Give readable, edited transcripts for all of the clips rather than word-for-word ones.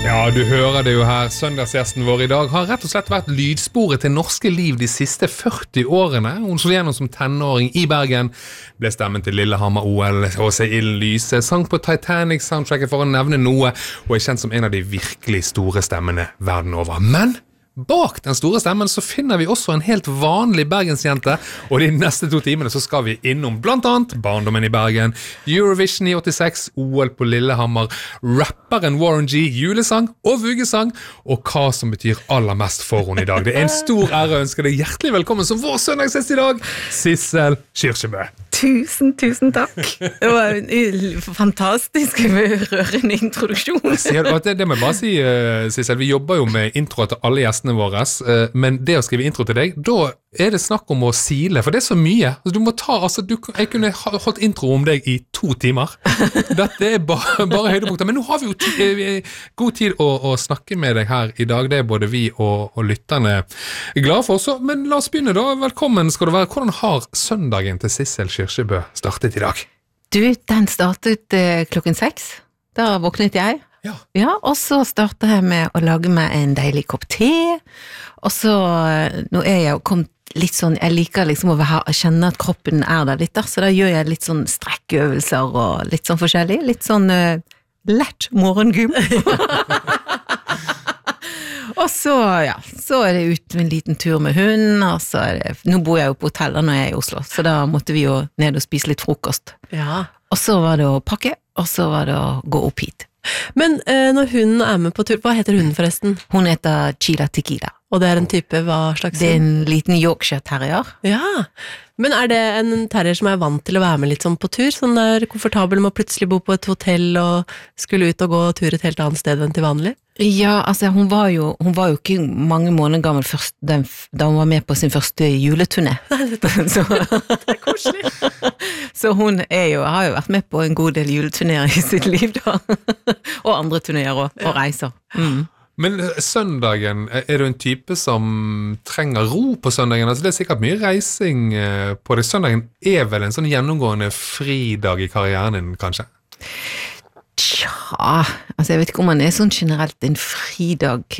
Ja, du hører det jo her. Søndagsgjesten vår i dag har rett og slett vært lydsporet til norske liv de siste 40 årene. Hun slo gjennom som tenåring i Bergen, ble stemmen til Lillehammer OL, H.C. Ilden Lyse, sang på Titanic-soundtracket for å nevne noe, og er kjent som en av de virkelig store stemmene verden over. Men bak den store stemmen så finner vi også en helt vanlig bergensjente, og de neste 2 timene så skal vi innom blant annet barndommen i Bergen, Eurovision i 86, OL på Lillehammer, rapperen Warren G, julesang og vugesang, og hva som betyr aller mest for henne i dag. Det er en stor ære å ønske deg hjertelig velkommen som vår søndagsgjest i dag, Sissel Kyrkjebø. Tusen takk. Det var en fantastisk rørende introduksjon. Det må jeg bare si, Sissel, vi jobber jo med intro til alle gjestene våre, men det å skrive intro til deg, da er det snakk om å sile, for det er så mye. Du må ta, jeg kunne holdt intro om deg i 2 timer. Dette er bare høydepunkter, men nå har vi jo god tid å snakke med deg her i dag. Det er både vi og lytterne glade for også, men la oss begynne da. Velkommen skal du være. Hvordan har søndagen til Sissel Kyrkjebø startet i dag? Du, den startet klokken 6. Da våknet jeg. Ja, og så startet jeg med å lage meg en deilig kopp te, og så, nå er jeg jo kommet litt sånn, jeg liker liksom å kjenne at kroppen er der litt, så da gjør jeg litt sånn strekkøvelser og litt sånn forskjellig, litt sånn lett morgengym. Og så, ja, så er det ut med en liten tur med hunden, og så nå bor jeg jo på hoteller når jeg er i Oslo, så da måtte vi jo ned og spise litt frokost. Ja. Og så var det å pakke, og så var det å gå opp hit. Men når hunden er med på tur, hva heter hunden forresten? Hun heter Chila Tequila. Og det er en type, hva slags? Det er en liten Yorkshire terrier. Ja, men er det en terrier som er vant til å være med litt sånn på tur? Sånn der komfortabel med å plutselig bo på et hotell og skulle ut og gå tur et helt annet sted enn til vanlig? Ja, altså hun var jo ikke mange måneder gammel først, da hun var med på sin første juleturné. Så, det er koselig. Så hun har jo vært med på en god del juleturnéer i sitt liv da. Og andre turnéer og reiser. Mm. Men søndagen, er du en type som trenger ro på søndagen? Altså det er sikkert mye reising på det. Søndagen er vel en sånn gjennomgående fridag i karrieren din, kanskje? Tja, altså jeg vet ikke om man er sånn generelt en fridag.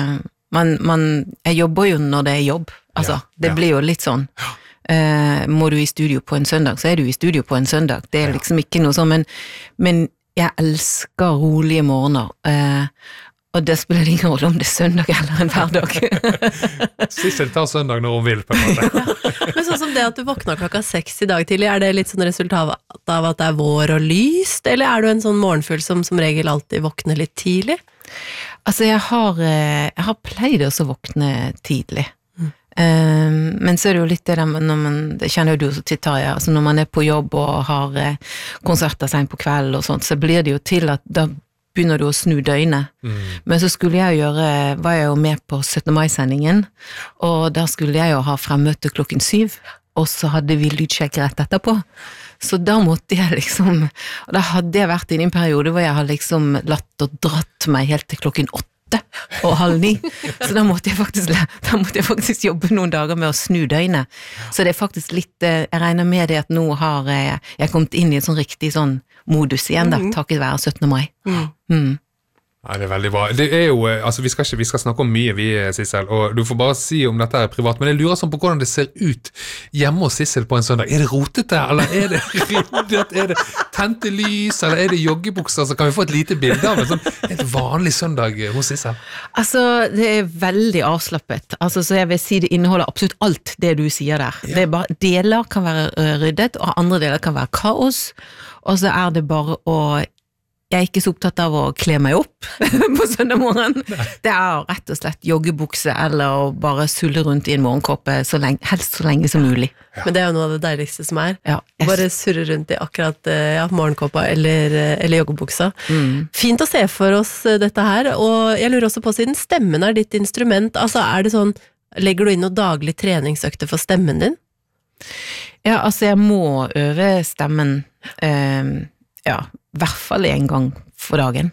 Jeg jobber jo når det er jobb. Altså, det blir jo litt sånn. Må du i studio på en søndag, så er du i studio på en søndag. Det er liksom ikke noe sånn, men jeg elsker rolige morgener. Og det spiller ingen rolle om det er søndag eller en hverdag. Sissel tar søndag når hun vil, på en måte. Men sånn som det at du våkna klokka 6 i dag tidlig, er det litt sånn resultat av at det er vår og lyst, eller er du en sånn morgenfugl som regel alltid våkner litt tidlig? Altså jeg har pleid å våkne tidlig. Men så er det jo litt det der det kjenner jo du så til, Tarja, altså når man er på jobb og har konserter sent på kveld og sånt, så blir det jo til at da begynner du å snu døgnet. Men så var jeg jo med på 17. mai-sendingen, og da skulle jeg jo ha fremmøte klokken 7, og så hadde vi lydsjekk rett etterpå. Så da måtte jeg liksom, og da hadde jeg vært i en periode hvor jeg har liksom latt og dratt meg helt til klokken 8 og 8:30, så da måtte jeg faktisk jobbe noen dager med å snu døgnet. Så det er faktisk litt, jeg regner med det at nå har jeg kommet inn i en sånn riktig sånn modus igjen da, takket være 17. mai. Ja, det er veldig bra. Det er jo, altså vi skal snakke om mye, Sissel, og du får bare si om dette er privat, men jeg lurer sånn på hvordan det ser ut hjemme hos Sissel på en søndag. Er det rotete, eller er det ryddet, er det tente lys, eller er det joggebukser, så kan vi få et lite bilde av en sånn helt vanlig søndag hos Sissel? Altså, det er veldig avslappet, altså, så jeg vil si det inneholder absolutt alt det du sier der. Ja. Det er bare, deler kan være ryddet, og andre deler kan være kaos, og så er det bare jeg er ikke så opptatt av å kle meg opp på søndag morgen. Det er rett og slett joggebukse eller å bare sulle rundt i en morgenkåpe helst så lenge som mulig. Ja. Men det er jo noe av det deiligste som er. Ja, bare surre rundt i akkurat morgenkåpa eller joggebuksa. Fint å se for oss dette her, og jeg lurer også på, siden stemmen er ditt instrument, altså er det sånn, legger du inn noe daglig treningsøkte for stemmen din? Ja, altså jeg må øve stemmen, ja, i hvert fall en gang for dagen.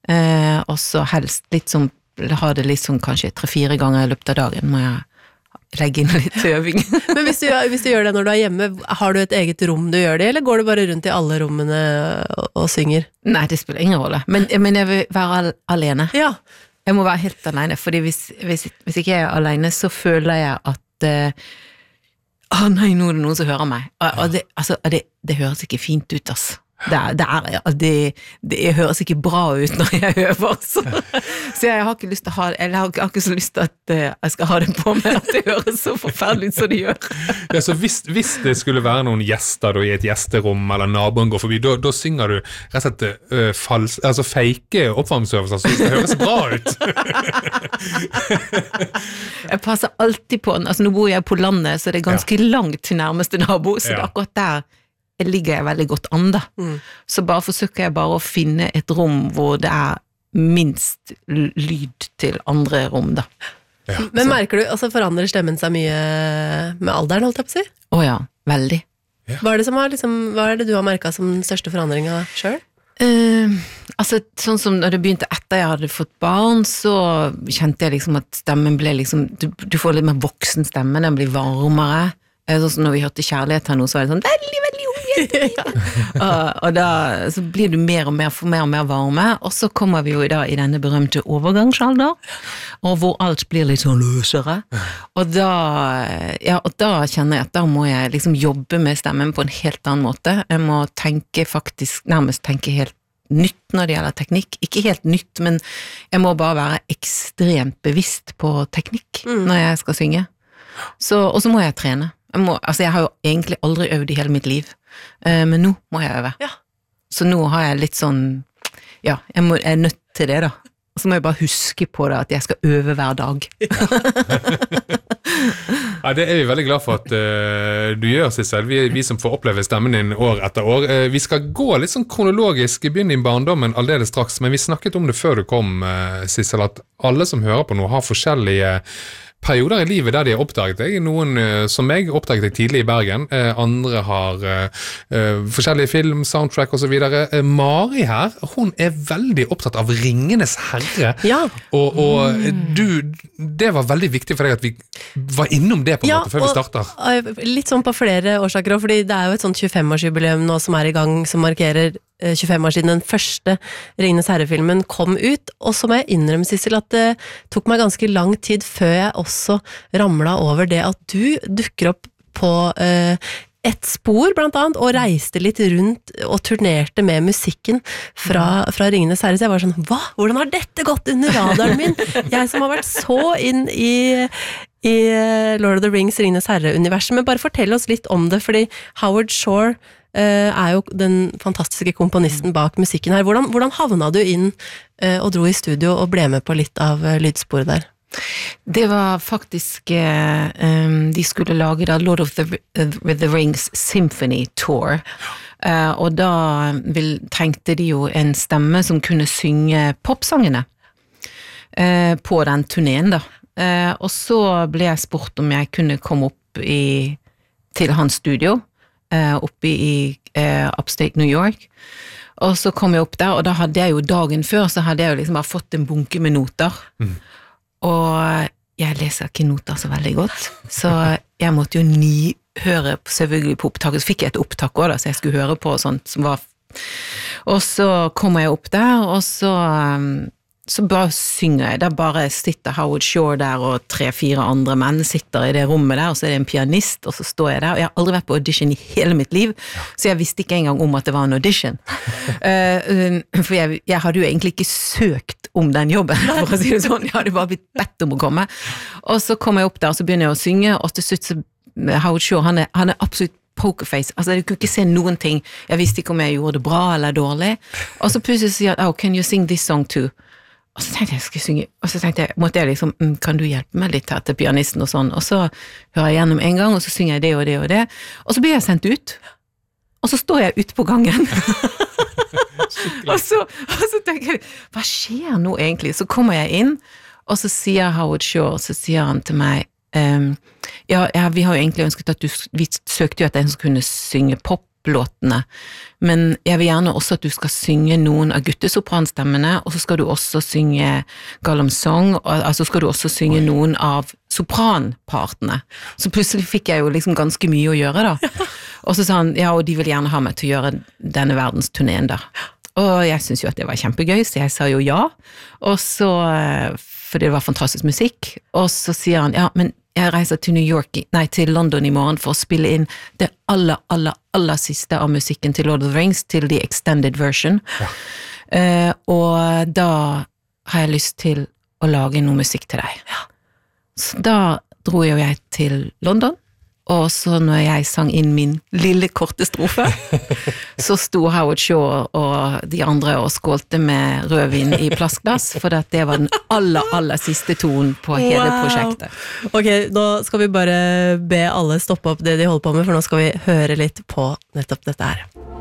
Og så helst litt sånn, ha det litt sånn kanskje 3-4 ganger i løpet av dagen må jeg legge inn litt øving. Men hvis du gjør det når du hjemme, har du et eget rom du gjør det, eller går du bare rundt i alle rommene og synger? Nei, det spiller ingen rolle, men jeg vil være alene. Ja. Jeg må være helt alene, fordi hvis ikke jeg alene, så føler jeg at nei, nå det noen som hører meg. Og det høres ikke fint ut, altså. Det høres ikke bra ut når jeg øver, så jeg har ikke lyst til å ha det, eller jeg har ikke så lyst til at jeg skal ha det på meg, at det høres så forferdelig ut som det gjør. Ja, så hvis det skulle være noen gjester da, i et gjesterom, eller naboen går forbi, da synger du rett og slett fake oppvarmelsesøvelser, så det høres bra ut. Jeg passer alltid på den, altså nå bor jeg på landet, så det er ganske langt til nærmeste nabo, så det er akkurat der ligger jeg veldig godt an da. Så bare forsøker jeg bare å finne et rom hvor det er minst lyd til andre rom da. Ja. Men merker du, altså forandrer stemmen seg mye med alderen, holdt jeg på å si? Åja, veldig. Ja. Hva er det du har merket som den største forandringen selv? Sånn som når det begynte etter jeg hadde fått barn, så kjente jeg liksom at stemmen ble liksom, du får litt mer voksen stemme, den blir varmere. Sånn som når vi hørte Kjærlighet her nå, så var det sånn veldig og da så blir du mer og mer varme, og så kommer vi jo da i denne berømte overgangsalder, og hvor alt blir litt sånn løsere, og da kjenner jeg at da må jeg liksom jobbe med stemmen på en helt annen måte. Jeg må nærmest tenke helt nytt når det gjelder teknikk, ikke helt nytt, men jeg må bare være ekstremt bevisst på teknikk når jeg skal synge, og så må jeg trene. Jeg har jo egentlig aldri øvd i hele mitt liv, men nå må jeg øve. Ja. Så nå har jeg litt sånn, jeg er nødt til det da. Og så må jeg bare huske på det, at jeg skal øve hver dag. Ja, det er vi veldig glad for at du gjør, Sissel. Vi som får oppleve stemmen din år etter år. Vi skal gå litt sånn kronologisk, begynne i barndommen allerede straks, men vi snakket om det før du kom, Sissel, at alle som hører på nå har forskjellige perioder i livet der de har oppdaget deg. Noen som meg oppdaget deg tidlig i Bergen, andre har forskjellige film, soundtrack og så videre. Mari her, hun er veldig opptatt av Ringenes Herre, og det var veldig viktig for deg at vi var innom det på en måte før vi starter. Litt sånn på flere årsaker, fordi det er jo et sånt 25-årsjubileum nå som er i gang, som markerer 25 år siden den første Ringenes Herre-filmen kom ut, og så må jeg innrømme, Sissel, at det tok meg ganske lang tid før jeg også ramlet over det at du dukker opp på et spor, blant annet, og reiste litt rundt og turnerte med musikken fra Ringenes Herre, så jeg var sånn, hva? Hvordan har dette gått under radaren min? Jeg som har vært så inn i Lord of the Rings, Ringenes Herre-universet, men bare fortell oss litt om det, fordi Howard Shore er jo den fantastiske komponisten bak musikken her. Hvordan havna du inn og dro i studio og ble med på litt av lydsporet der? Det var faktisk de skulle lage da Lord of the Rings Symphony Tour, og da trengte de jo en stemme som kunne synge popsangene på den turneen da, og så ble jeg spurt om jeg kunne komme opp til hans studio oppe i Upstate New York, og så kom jeg opp der, og da hadde jeg jo dagen før, så hadde jeg jo liksom bare fått en bunke med noter, og jeg leser ikke noter så veldig godt, så jeg måtte jo høre selvfølgelig på opptaket, så fikk jeg et opptak også da, så jeg skulle høre på sånt som var, og så kom jeg opp der, og så bare synger jeg, da bare sitter Howard Shore der, og 3-4 andre menn sitter i det rommet der, og så er det en pianist, og så står jeg der, og jeg har aldri vært på audition i hele mitt liv, så jeg visste ikke engang om at det var en audition. For jeg hadde jo egentlig ikke søkt om den jobben, for å si det sånn, jeg hadde bare blitt bedt om å komme. Og så kom jeg opp der, og så begynner jeg å synge, og til slutt så Howard Shore, han er absolutt pokerface, altså jeg kunne ikke se noen ting, jeg visste ikke om jeg gjorde det bra eller dårlig, og så plutselig sier jeg, can you sing this song too? Og så tenkte jeg skulle synge, og så tenkte jeg, måtte jeg liksom, kan du hjelpe meg litt her til pianisten og sånn, og så hører jeg gjennom en gang, og så synger jeg det og det og det, og så blir jeg sendt ut, og så står jeg ute på gangen, og så tenker jeg, hva skjer nå egentlig? Så kommer jeg inn, og så sier Howard Shore, så sier han til meg, vi har jo egentlig ønsket at vi søkte jo at en som kunne synge poplåtene, men jeg vil gjerne også at du skal synge noen av guttesopranstemmene, og så skal du også synge Gollum Song, altså skal du også synge noen av sopranpartene. Så plutselig fikk jeg jo liksom ganske mye å gjøre da. Og så sa han, ja, og de vil gjerne ha meg til å gjøre denne verdensturneen da. Og jeg synes jo at det var kjempegøy, så jeg sa jo ja. Og så, fordi det var fantastisk musikk, og så sier han, ja, men jeg reiser til til London i morgen for å spille inn det aller siste av musikken til Lord of the Rings, til the extended version. Ja. Og da har jeg lyst til å lage noe musikk til deg. Ja. Så da dro jo jeg til London, og så når jeg sang inn min lille korte strofe, så sto Howard Shaw og de andre og skålte med rødvin i plastglass, for det var den aller siste tonen på hele prosjektet. Ok, nå skal vi bare be alle stoppe opp det de holder på med, for nå skal vi høre litt på nettopp dette her.